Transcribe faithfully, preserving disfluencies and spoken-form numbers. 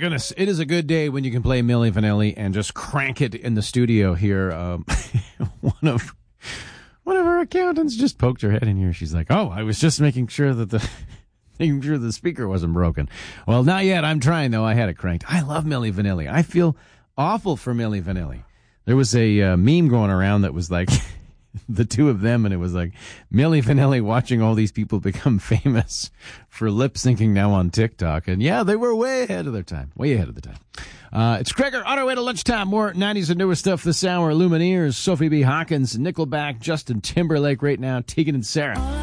goodness. It is a good day when you can play Milli Vanilli and just crank it in the studio here. Um, one of one of our accountants just poked her head in here. She's like, oh, I was just making sure that the making sure the speaker wasn't broken. Well, not yet. I'm trying, though. I had it cranked. I love Milli Vanilli. I feel awful for Milli Vanilli. There was a uh, meme going around that was like the two of them, and it was like Milli Vanilli watching all these people become famous for lip syncing now on TikTok. And yeah, they were way ahead of their time, way ahead of the time. Uh, it's Gregor on our way to lunchtime. More nineties and newer stuff this hour. Lumineers, Sophie B. Hawkins, Nickelback, Justin Timberlake right now, Tegan and Sarah.